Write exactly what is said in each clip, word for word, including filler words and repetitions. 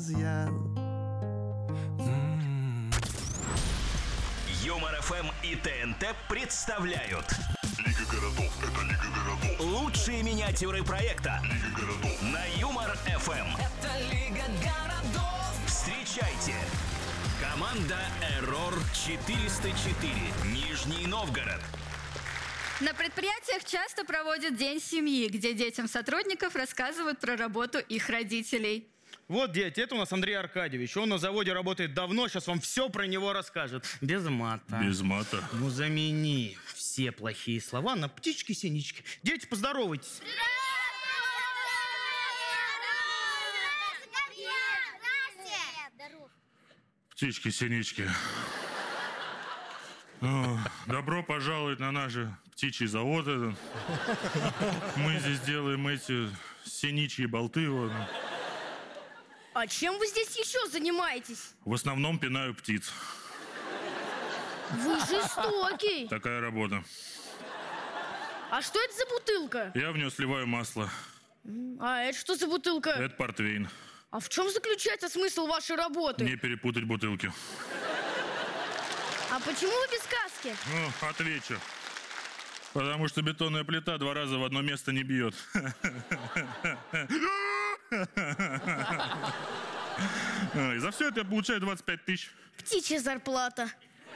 изъян. Юмор эф эм и ТНТ представляют Лига городов, это Лига городов. лучшие миниатюры проекта Лига городов. на Юмор эф эм. Это Лига городов. Встречайте! Команда Error четыреста четыре, Нижний Новгород. На предприятиях часто проводят День семьи, где детям сотрудников рассказывают про работу их родителей. Вот, дети, это у нас Андрей Аркадьевич. Он на заводе работает давно, сейчас вам все про него расскажет. Без мата. Без мата. Ну, замени все плохие слова на птички-синички. Дети, поздоровайтесь. Птички-синички. О, добро пожаловать на наш птичий завод этот. Мы здесь делаем эти синичьи болты. Вот. А чем вы здесь еще занимаетесь? В основном пинаю птиц. Вы жестокий. Такая работа. А что это за бутылка? Я в нее сливаю масло. А это что за бутылка? Это портвейн. А в чем заключается смысл вашей работы? Не перепутать бутылки. А почему вы без каски? Ну, отвечу. Потому что бетонная плита два раза в одно место не бьет. И за все это я получаю двадцать пять тысяч. Птичья зарплата.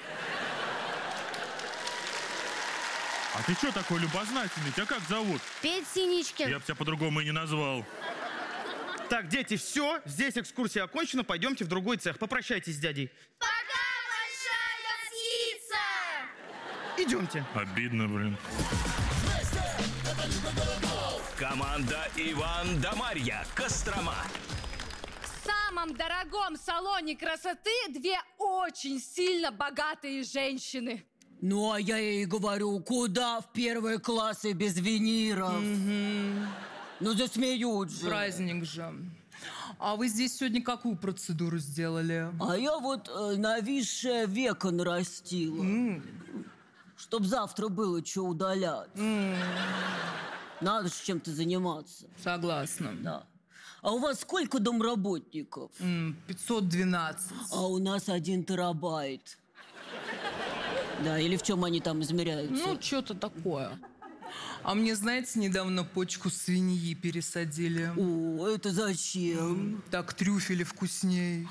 А ты что такой любознательный? Тебя как зовут? Петь Синичкин. Я бы тебя по-другому и не назвал. Так, дети, все, здесь экскурсия окончена, пойдемте в другой цех. Попрощайтесь с дядей. Пока, большая птица! Идемте. Обидно, блин. Команда Иван да Марья, Кострома. В самом дорогом салоне красоты две очень сильно богатые женщины. Ну, а я ей говорю, куда в первые классы без виниров? Угу. Ну, засмеют же. Праздник же. А вы здесь сегодня какую процедуру сделали? А я вот э, нависшее веко нарастила. Mm. Чтоб завтра было что удалять. Mm. Надо же чем-то заниматься. Согласна. Да. А у вас сколько домработников? Mm, пятьсот двенадцать. А у нас один терабайт. Да, или в чем они там измеряются? Ну, что-то такое. А мне, знаете, недавно почку свиньи пересадили. О, это зачем? Так трюфели вкусней.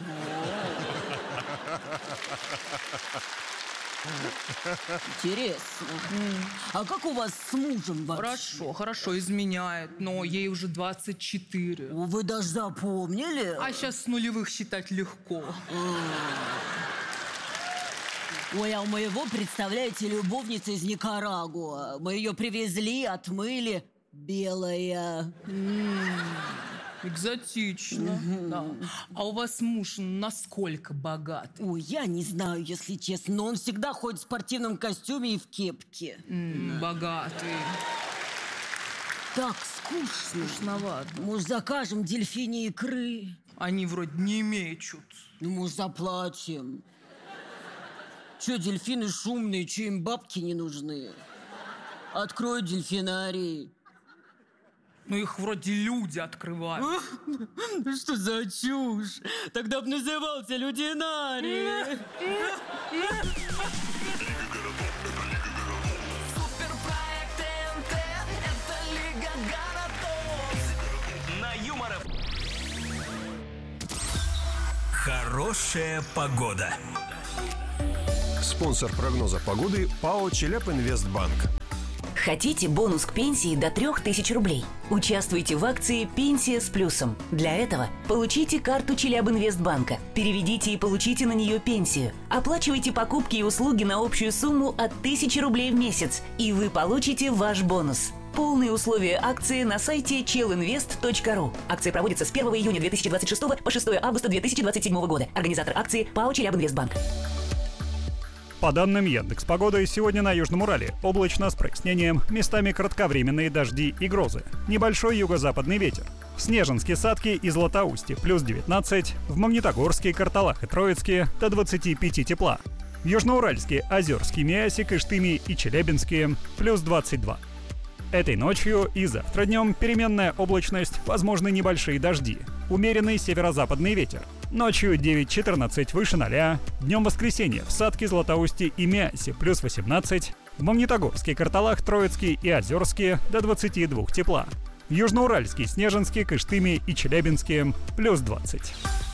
Интересно. А как у вас с мужем вообще? Хорошо, хорошо, изменяет, но ей уже двадцать четыре. Вы даже запомнили? А сейчас с нулевых считать легко. Ой, а у моего, представляете, любовница из Никарагуа. Мы ее привезли, отмыли. Белая. М-м, экзотично. Угу. Да. А у вас муж насколько богатый? Ой, я не знаю, если честно. Но он всегда ходит в спортивном костюме и в кепке. М-м, да. Богатый. Так скучно. Скучновато. Может, закажем дельфини икры? Они вроде не мечут. Ну, может, заплатим. Че, дельфины шумные, че им бабки не нужны? Открой дельфинарий. Ну, их вроде люди открывают. Что за чушь? Тогда б назывался людинарий. Суперпроект ТНТ. Это Лига городов. На Юмор эф эм. Хорошая погода. Спонсор прогноза погоды ПАО «Челябинвестбанк». Хотите бонус к пенсии до трех тысяч рублей? Участвуйте в акции «Пенсия с плюсом». Для этого получите карту Челябинвестбанка, переведите и получите на нее пенсию. Оплачивайте покупки и услуги на общую сумму от тысячи рублей в месяц, и вы получите ваш бонус. Полные условия акции на сайте челинвест точка ру. Акция проводится с первого июня две тысячи двадцать шестого по шестого августа две тысячи двадцать седьмого года. Организатор акции ПАО «Челябинвестбанк». По данным Яндекс.Погоды, сегодня на Южном Урале облачно с прояснением, местами кратковременные дожди и грозы. Небольшой юго-западный ветер. В Снежинске, Садке и Златоусте плюс девятнадцать, в Магнитогорске, Карталах и Троицке до двадцати пяти тепла. В Южноуральске, Озерске, Миасе, Кыштыме и Челябинске плюс двадцать два. Этой ночью и завтра днем переменная облачность, возможны небольшие дожди. Умеренный северо-западный ветер. Ночью девять-четырнадцать выше ноля. Днем воскресенье в Сатке, Златоусте и Миасе плюс восемнадцать. В Магнитогорске, Карталах, Троицкий и Озерске до двадцати двух тепла. В Южноуральске, Снежинске, Кыштыме и Челябинске плюс двадцать.